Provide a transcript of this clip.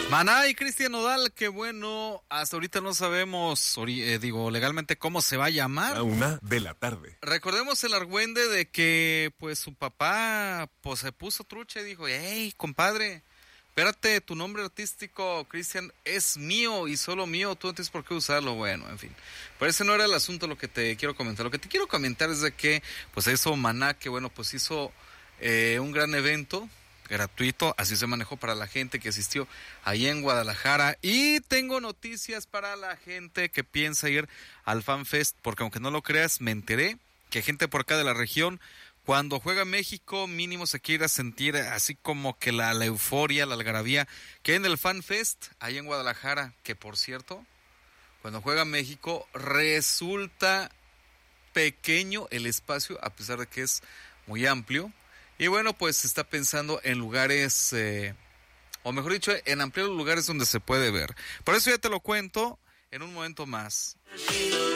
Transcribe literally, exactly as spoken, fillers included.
Maná y Cristian Nodal, qué bueno, hasta ahorita no sabemos, eh, digo, legalmente cómo se va a llamar. A una de la tarde. Recordemos el argüende de que, pues, su papá, pues, se puso trucha y dijo, hey, compadre, espérate, tu nombre artístico, Cristian, es mío y solo mío, tú no tienes por qué usarlo, bueno, en fin. Pero ese no era el asunto lo que te quiero comentar. Lo que te quiero comentar es de que, pues, eso Maná, que bueno, pues hizo eh, un gran evento gratuito, así se manejó para la gente que asistió ahí en Guadalajara. Y tengo noticias para la gente que piensa ir al FanFest, porque aunque no lo creas, me enteré que gente por acá de la región, cuando juega México, mínimo se quiere sentir así como que la, la euforia, la algarabía, que en el FanFest, ahí en Guadalajara, que por cierto, cuando juega México, resulta pequeño el espacio, a pesar de que es muy amplio. Y bueno, pues se está pensando en lugares, eh, o mejor dicho, en ampliar los lugares donde se puede ver. Por eso ya te lo cuento en un momento más.